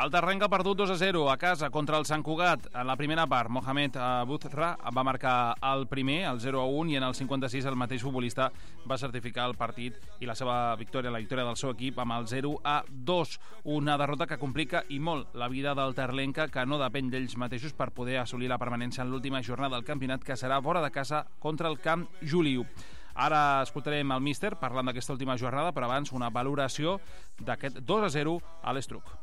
El Terrenca ha perdut 2-0 a casa contra el Sant Cugat. En la primera part, Mohamed Bouthra va marcar el primer, el 0-1, i en el 56 el mateix futbolista va certificar el partit i la seva victòria, la victòria del seu equip, amb el 0-2. Una derrota que complica i molt la vida del Terlenca, que no depèn d'ells mateixos per poder assolir la permanència en l'última jornada del campionat, que serà fora de casa contra el Camp Juliu. Ara escoltarem el míster parlant d'aquesta última jornada, però abans una valoració d'aquest 2-0 a l'Estruc.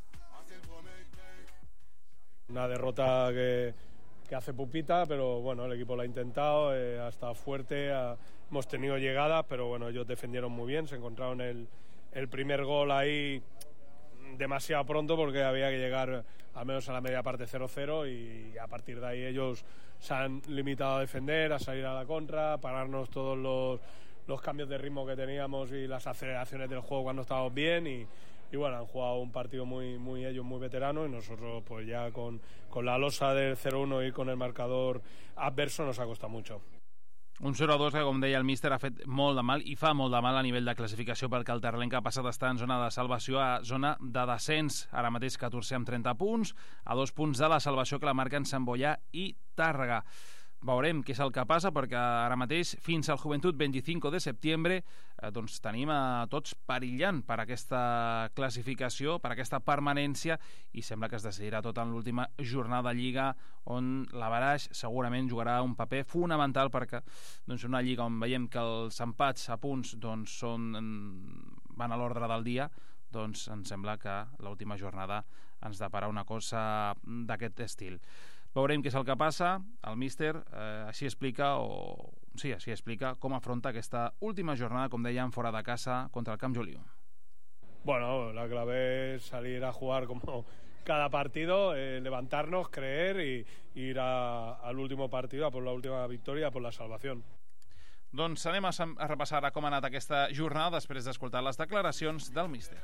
Una derrota que hace pupita, pero bueno, el equipo lo ha intentado, ha estado fuerte, hemos tenido llegadas, pero bueno, ellos defendieron muy bien, se encontraron el primer gol ahí demasiado pronto porque había que llegar al menos a la media parte 0-0 y a partir de ahí ellos se han limitado a defender, a salir a la contra, a pararnos todos los cambios de ritmo que teníamos y las aceleraciones del juego cuando estábamos bien y bueno, han jugado un partido ellos muy veterano y nosotros pues ya con la losa del 0-1 y con el marcador adverso nos ha costado mucho. Un 0-2 que, com deia el míster, ha fet molt de mal i fa molt de mal a nivell de classificació perquè el Terlenca ha passat d'estar en zona de salvació a zona de descens. Ara mateix 14 amb 30 punts, a 2 punts de la salvació que la marquen Sant Boià i Tàrrega. Veurem què és el que passa, perquè ara mateix, fins al Joventut 25 de setembre, doncs tenim a tots perillant per aquesta classificació, per aquesta permanència, i sembla que es decidirà tot en l'última jornada de Lliga, on l'Avaraix segurament jugarà un paper fonamental, perquè doncs, una Lliga on veiem que els empats a punts doncs, van a l'ordre del dia, doncs ens sembla que l'última jornada ens depara una cosa d'aquest estil. Veurem què és el que passa. El míster així explica com afronta aquesta última jornada, com dèiem, fora de casa contra el Camp Juliu. Bueno, la clave es salir a jugar como cada partido, levantarnos, creer y ir al último partido, a por la última victoria, a por la salvación. Doncs anem a repassar com ha anat aquesta jornada després d'escoltar les declaracions del míster.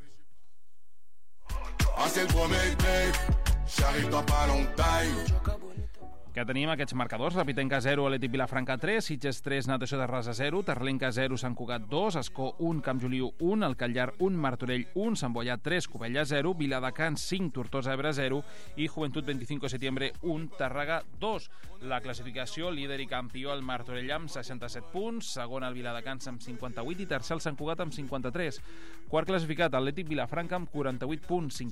Que tenim aquests marcadors: Rapitenca 0, Atlètic Vilafranca 3, Sitges 3, Natació de Rasa 0, Terlenca 0, Sant Cugat 2, Ascó 1, Camp Juliu 1, el Catllar 1, Martorell 1, Sant Boià 3, Cubella 0, Viladecans 5, Tortosa Ebre 0 i Joventut 25 de setembre 1, Tàrrega 2. La classificació: líder i campió el Martorell amb 67 punts, segon el Viladecans amb 58 i tercer el Sant Cugat amb 53. Quart classificat, Atlètic Vilafranca amb 48 punts,